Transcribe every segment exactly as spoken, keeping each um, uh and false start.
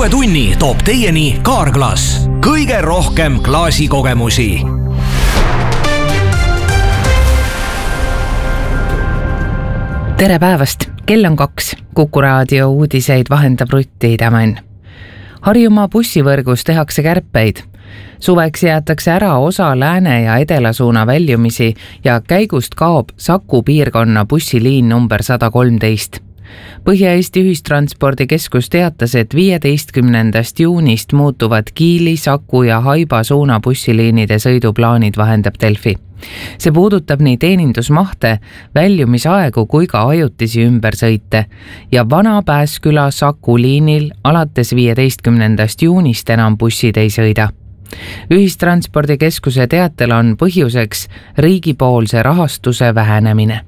uue tunni toob teieni Carglass. Kõige rohkem klaasikogemusi. Tere päevast! Kell on kaks. Kuku raadio uudiseid vahendab Rutti Idamann. Harjumaa bussivõrgus tehakse kärpeid. Suveks jäetakse ära osa lääne ja edelasuuna väljumisi ja käigust kaob Saku piirkonna bussiliin number sada kolmteist. Põhja-Eesti ühistranspordikeskus teatas, et viieteistkümnendast juunist muutuvad Kiili, Saku ja Haiba suuna bussiliinide sõiduplaanid, vahendab Delfi. See puudutab nii teenindusmahte, väljumisaegu kui ka ajutisi ümbersõite ja vana Pääsküla Saku liinil alates viieteistkümnendast juunist enam bussid ei sõida. Ühistranspordikeskuse teatel on põhjuseks riigipoolse rahastuse vähenemine.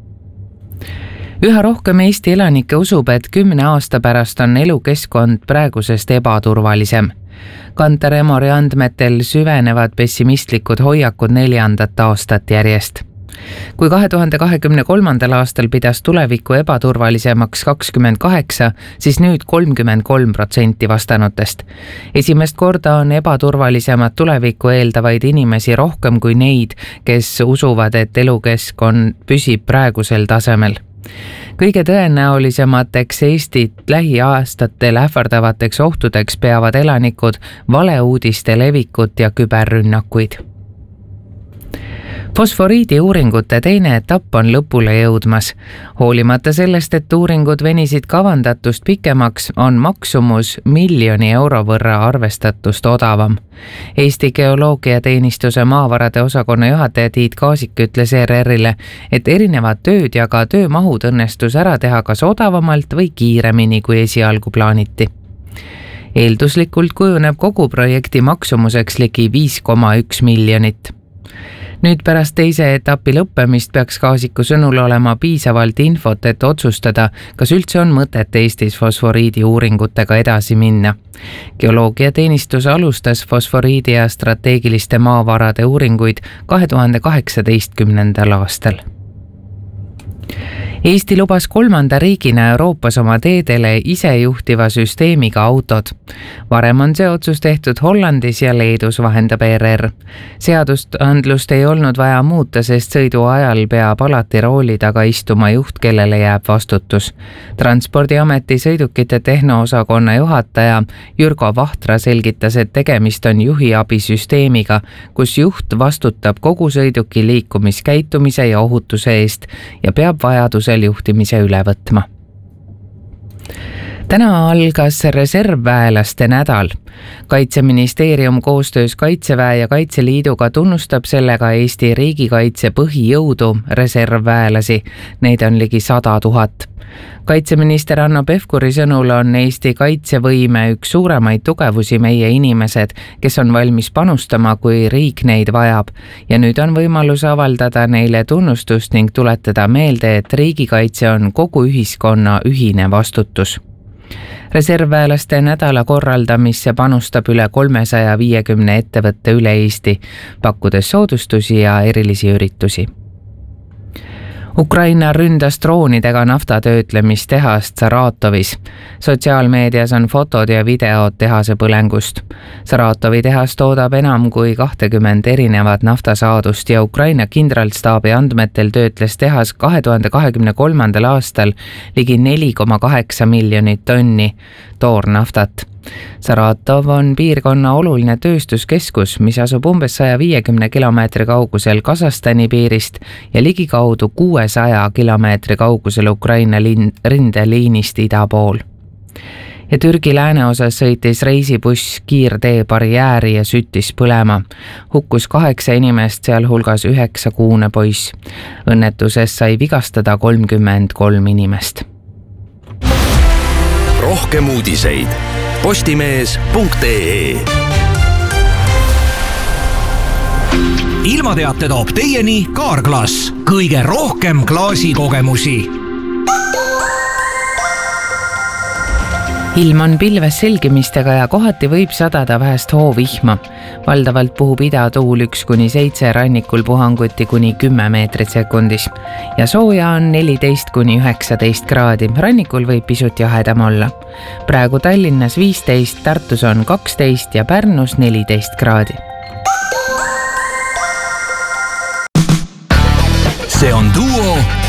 Üha rohkem Eesti elanikke usub, et kümne aasta pärast on elukeskkond praegusest ebaturvalisem. Kantar Emori andmetel süvenevad pessimistlikud hoiakud neljandat aastat järjest. Kui kahe tuhande kahekümne kolmandal aastal pidas tuleviku ebaturvalisemaks kakskümmend kaheksa, siis nüüd kolmkümmend kolm protsenti vastanutest. Esimest korda on ebaturvalisemat tulevikku eeldavaid inimesi rohkem kui neid, kes usuvad, et elukeskkond püsib praegusel tasemel. Kõige tõenäolisemateks Eestit lähiaastatel ähvardavateks ohtudeks peavad elanikud valeuudiste levikut ja küberrünnakuid. Fosforiidi uuringute teine etapp on lõpule jõudmas. Hoolimata sellest, et uuringud venisid kavandatust pikemaks, on maksumus miljoni euro võrra arvestatust odavam. Eesti Geoloogiateenistuse maavarade osakonna juhataja Tiit Kaasik ütles E R R-ile, et erinevad tööd ja ka töömahud õnnestus ära teha kas odavamalt või kiiremini, kui esialgu plaaniti. Eelduslikult kujuneb kogu projekti maksumuseks ligi viis koma üks miljonit. Nüüd pärast teise etapi lõppemist peaks Kaasiku sõnul olema piisavalt infot, et otsustada, kas üldse on mõtet Eestis fosforiidi uuringutega edasi minna. Geoloogiateenistus alustas fosforiidi ja strateegiliste maavarade uuringuid kahe tuhande kaheksateistkümnendal aastal. Eesti lubas kolmanda riigina Euroopas oma teedele isejuhtiva süsteemiga autod. Varem on see otsus tehtud Hollandis ja Leedus, vahendab E R R. Seadust andlust ei olnud vaja muuta, sest sõidu ajal peab alati rooli taga istuma juht, kellele jääb vastutus. Transpordiameti sõidukite tehnoosakonna juhataja Jürgo Vahtra selgitas, et tegemist on juhiabisüsteemiga, kus juht vastutab kogu sõiduki liikumiskäitumise ja ohutuse eest ja peab vajadusel juhtimise üle võtma. Täna algas reservväelaste nädal. Kaitseministeerium koostöös Kaitseväe ja Kaitseliiduga tunnustab sellega Eesti riigikaitse põhijõudu reservväelasi. Neid on ligi sada tuhat. Kaitseminister Hanno Pevkuri sõnul on Eesti kaitsevõime üks suuremaid tugevusi meie inimesed, kes on valmis panustama, kui riik neid vajab. Ja nüüd on võimalus avaldada neile tunnustust ning tuletada meelde, et riigikaitse on kogu ühiskonna ühine vastutus. Reservväelaste nädala korraldamisse panustab üle kolmesaja viiekümne ettevõtte üle Eesti, pakkudes soodustusi ja erilisi üritusi. Ukraina ründas droonidega naftatöötlemistehast Saratovis. Sotsiaalmeedias on fotod ja videod tehase põlengust. Saratovi tehas toodab enam kui kakskümmend erinevat naftasaadust ja Ukraina kindralstaabi andmetel töötles tehas kahe tuhande kahekümne kolmandal aastal ligi neli koma kaheksa miljonit tonni toornaftat. Saratov on piirkonna oluline tööstuskeskus, mis asub umbes saja viiekümne kilomeetri kaugusel Kasahstani piirist ja ligikaudu kuuesaja kilomeetri kaugusel Ukraina rindeliinist ida pool. Ja Türgi lääneosas sõitis reisibuss kiirtee barjääri ja süttis põlema. Hukkus kaheksa inimest, sealhulgas üheksa kuune poiss. Õnnetuses sai vigastada kolmkümmend kolm inimest. Rohkem uudiseid postimees punkt ee. Ilmateate toob teieni Carglass. Kõige rohkem klaasikogemusi. ilm on pilves selgimistega ja kohati võib sadada vähest hoovihma. Valdavalt puhub idatuul üks kuni seitse, rannikul puhanguti kuni kümme meetrit sekundis. Ja sooja on neliteist kuni üheksateist kraadi, rannikul võib pisut jahedam olla. Praegu Tallinnas viisteist, Tartus on kaksteist ja Pärnus neliteist kraadi. See on Duo